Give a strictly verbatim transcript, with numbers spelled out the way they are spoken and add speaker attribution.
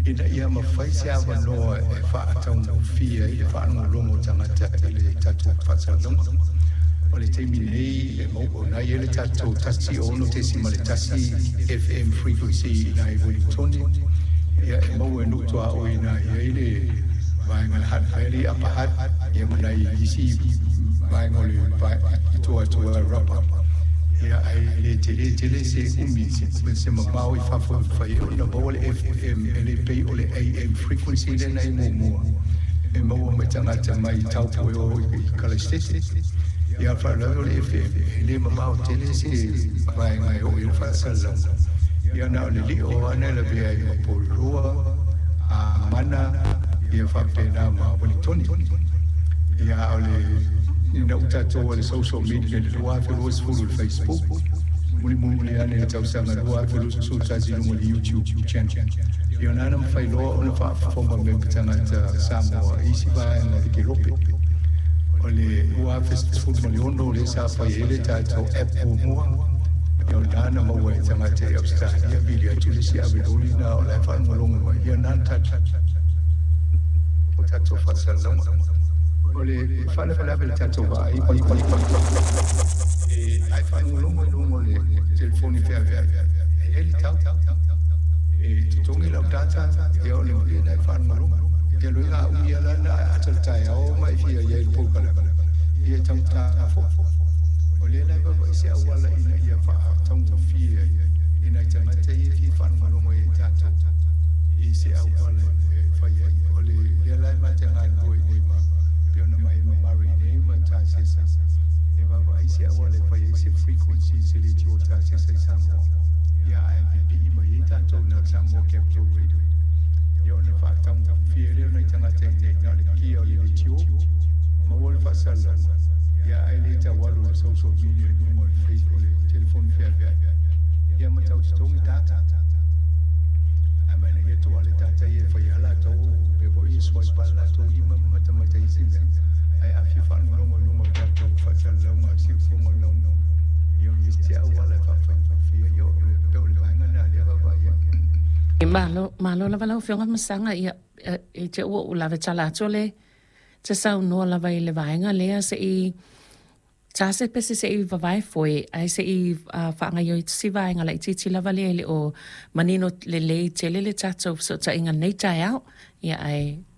Speaker 1: ina ia mawhai se awa noa e wha atau na fia i wha ango longo tangata i le tatu whatsalonga. O le teimi nei e mau o nai e le tatu tasi ono te si ma le tasi F M frequency na i Wellingtoni. Ia e mau e nutoa o ina ia i le vaenga le hatweri apahat ia manai isi vaenga le itoa toa rapa. Ia ai le tele tele se umi se mamau i fafo fai o na mau le F M e le pei o le A M frequency le nai mua. E mau me tangata mai tau poe o i kalestete. Ia whanau le F M e le mamau tele se vaenga e o i whasala. Ia na o le li o ane la bea i mapolua a mana ia whapena ma Wellingtoni. Ia o le ina utato le social media le lua whiro es furu le Facebook. Muli muli le ane le tausanga lua whiro su tazi lungo le YouTube channel. Ia nana mwhai loa o na whaafoma me pitangata Samoa isi vae na le kirope. O le lua festival ma le ono le sa whai ele tato app o mua. Ia nana maua e tangata e Australia vili atu le si abiloli na o le whaangalonga wa. Ia nana tata o tato whasalama. Ole fale fale ave tato vai poi poi poi e ai fanno lungo lungo le telefoni fer ver e ele tau e tutongi la data e ole le dai fanno lungo che lui ha un ia la ataltai o mai fia ia il poco la ia tau ta fo ole la ba sia wala ina ia fa tau fia ina tamate ia fi fanno lungo e tato e sia wala fa ia ole ia la mate ngai lui Piona mai mamari nei ma tasisa. E vava isi awale fa isi frequency se li tio tasisa Samoa. Ia I P P ma i tato na Samoa Capital Radio. Ia ona fa tau fiere ona i tanga tenge na le kia o li tio. Ma wale fa sala. Ia ai le ta walu le social media lungo le Facebook le telefoni fia fia. Ia ma tau tongi data. Amana ia to ale tata ia fa ia la tau. Bevo i swai pala to i ma mata mata i singa. Ai afi fa no mo no mo tato fa sala ma si fu mo no no. Io mi stia wala fa fa fa io do le vanga na le va ia.
Speaker 2: E malo malo la vala fionga masanga ia e te o la vetala tole. Te sa no la vai le vanga le se i Tase pese se i vavai foi, ai se i whaanga yo i si vaenga la i titi lava le o manino le le tele le tato so ta inga nei tai au, ia ai